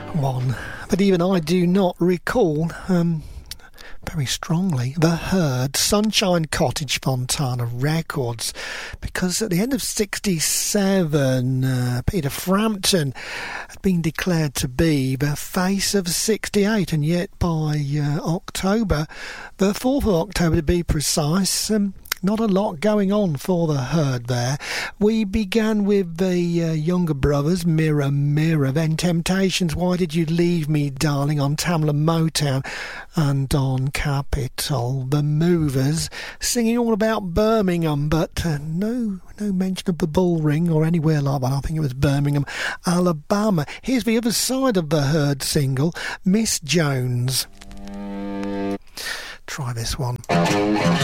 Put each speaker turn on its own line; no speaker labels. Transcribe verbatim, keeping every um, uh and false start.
one, but even I do not recall um, very strongly the Herd, Sunshine Cottage, Fontana Records, because at the end of sixty-seven, uh, Peter Frampton had been declared to be the face of sixty-eight, and yet by uh, October, the fourth of October to be precise, um, not a lot going on for the Herd there. We began with the uh, Younger Brothers, Mirror, Mirror, then Temptations, Why Did You Leave Me, Darling, on Tamla Motown, and on Capitol, The Movers, singing all about Birmingham, but uh, no no mention of the Bullring or anywhere like that. I think it was Birmingham, Alabama. Here's the other side of the Herd single, Miss Jones. Try this one.